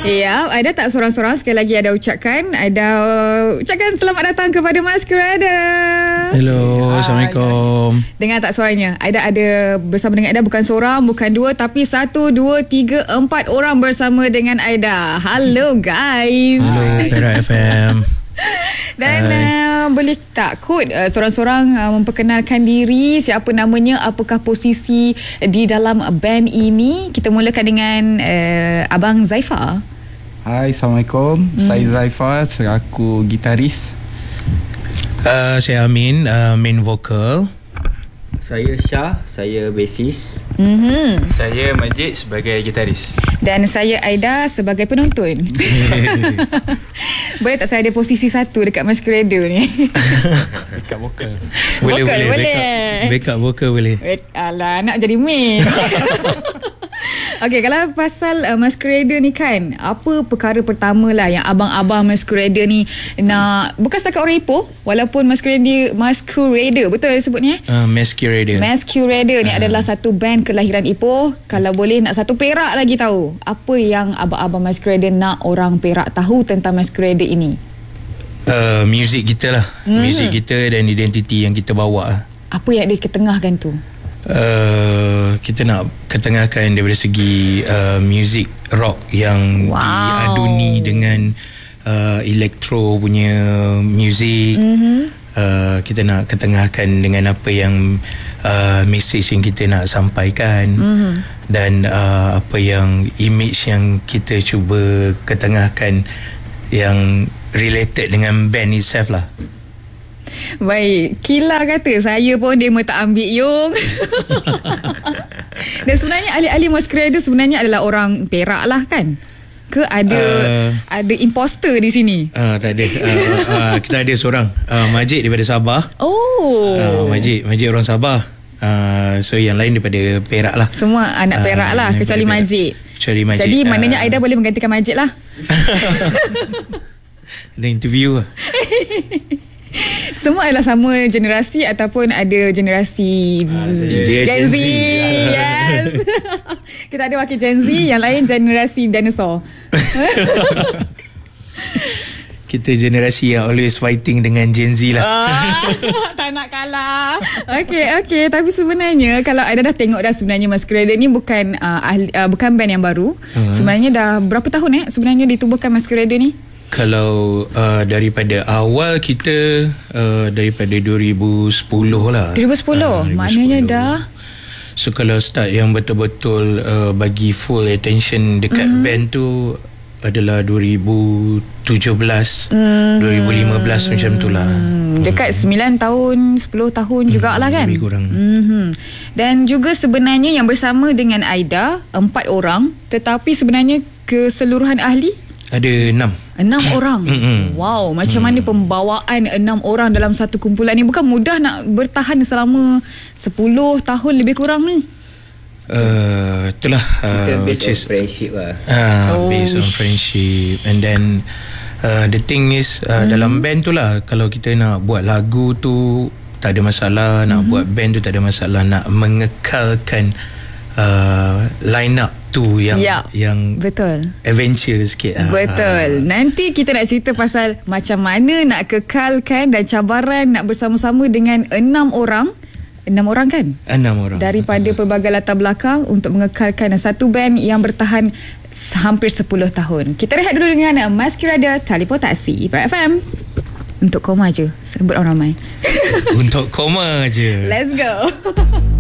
Ya, Aida tak sorang-sorang. Sekali lagi Aida ucapkan selamat datang kepada Masquerada. Hello, Assalamualaikum. Dengar tak suaranya? Aida ada bersama dengan Aida, bukan seorang, bukan dua, tapi 1, 2, 3, 4 orang bersama dengan Aida. Hello guys. Hello, Perak FM. Dan boleh tak Kod seorang-seorang memperkenalkan diri, siapa namanya, apakah posisi di dalam band ini? Kita mulakan dengan Abang Zaifar. Hai, Assalamualaikum. Saya Zaifar, selaku gitaris. Saya Amin, main vocal. Saya Syah, saya bassist. Saya Majid sebagai gitaris. Dan saya Aida sebagai penonton. Boleh tak saya ada posisi 1 dekat Masquerada ni? Backup vokal. Boleh. Boleh. Backup vocal boleh. Alah, nak jadi main. Okey, kalau pasal Masquerada ni kan, apa perkara pertama lah yang abang-abang Masquerada ni nak, bukan setakat orang Ipoh, walaupun Masquerada betul sebutnya? Masquerada ni adalah satu band kelahiran Ipoh. Kalau boleh nak satu Perak lagi tahu, apa yang abang-abang Masquerada nak orang Perak tahu tentang Masquerada ini? Muzik kita lah. Muzik kita dan identiti yang kita bawa. Apa yang diketengahkan tu? Kita nak ketengahkan daripada segi music rock yang diaduni dengan elektro punya music. Kita nak ketengahkan dengan apa yang message yang kita nak sampaikan, dan apa yang image yang kita cuba ketengahkan yang related dengan band itself lah. Baik, Kila kata saya pun demo tak ambil yung. Dan sebenarnya ahli-ahli Masquerada sebenarnya adalah orang Perak lah kan? Ke ada imposter di sini? Tak ada. Kita ada seorang Majid daripada Sabah. Majid orang Sabah. So yang lain daripada Perak lah. Semua anak Perak lah, kecuali Majid. Jadi maknanya Aida boleh menggantikan Majid lah. Ada interview lah. Semua adalah sama generasi ataupun ada generasi Gen Z. Yes. Kita ada wakil Gen Z, yang lain generasi dinosaur. Kita generasi yang always fighting dengan Gen Z lah. Tak nak kalah. Okay. Tapi sebenarnya kalau Aida dah tengok dah, sebenarnya Masquerada ni bukan bukan band yang baru. Sebenarnya dah berapa tahun sebenarnya ditubuhkan Masquerada ni? Kalau daripada awal kita daripada 2010 lah. 2010. Maknanya dah. So kalau start yang betul-betul bagi full attention dekat band tu adalah 2017, 2015 macam tu lah. Dekat 9 tahun, 10 tahun jugalah kan? Lebih kurang. Dan juga sebenarnya yang bersama dengan Aida 4 orang, tetapi sebenarnya keseluruhan ahli ada 6 orang. Wow, macam mana pembawaan 6 orang dalam satu kumpulan ni? Bukan mudah nak bertahan selama 10 tahun lebih kurang ni. Itulah based on friendship lah. Based on friendship. And then the thing is dalam band tu lah, kalau kita nak buat lagu tu tak ada masalah, nak buat band tu tak ada masalah, nak mengekalkan line up tu yang betul, adventure sikit. Betul. Nanti kita nak cerita pasal macam mana nak kekalkan dan cabaran nak bersama-sama dengan 6 orang kan? 6 orang daripada pelbagai latar belakang untuk mengekalkan satu band yang bertahan hampir 10 tahun. Kita rehat dulu dengan Masquerada Teleportasi Perak FM. Untuk koma je, sebut orang ramai. Untuk koma je. Let's go.